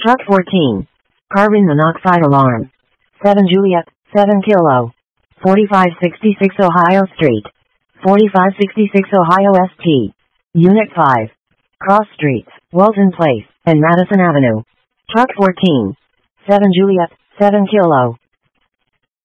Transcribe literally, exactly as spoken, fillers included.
Truck fourteen. Carbon monoxide alarm. seven Juliet, seven Kilo. forty-five sixty-six Ohio Street. forty-five sixty-six Ohio S T. Unit five. Cross Streets, Walton Place, and Madison Avenue. Truck fourteen. seven Juliet, seven Kilo.